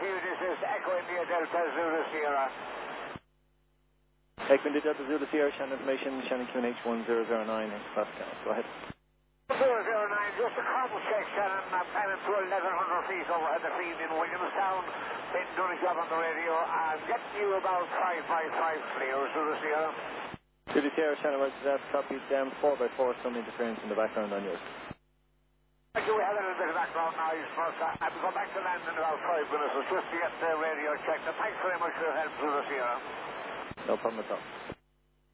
to you. This is Echo India Delta Zulu Sierra. Echo India Delta Zulu Sierra, Shannon information, Shannon QNH 1009 in Pascal. Go ahead. 009, just a crumble check, Shannon. I'm climbing to 1100 feet overhead the field in Williamstown. Been doing a job on the radio. I'm getting you about 555 clear, Zulu Sierra. Zulu Sierra, Shannon Roger, that copied 4x4, some interference in the background on yours. Thank you, we have a little bit of background noise, but I'll go back to land in about 5 minutes just to get the radio checked. Thanks very much for your help, Zulu Sierra. No problem at all.